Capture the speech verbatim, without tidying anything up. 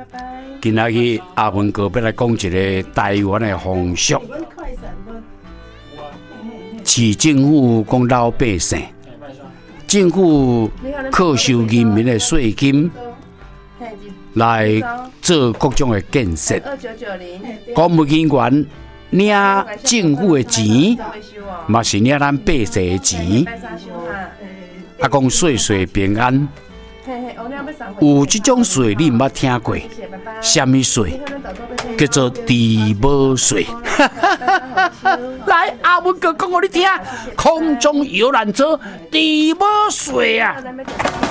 今仔日阿文哥要来讲一个台湾的风俗。市政府讲老百姓，政府课收人民的税金来做各种的建设。公务人员领政府的钱，嘛是领咱百姓的钱。啊，讲岁岁平安。有这种税你毋捌听过？什么税？叫做地保税。来，阿文哥讲互你听，空中游览车地保税啊！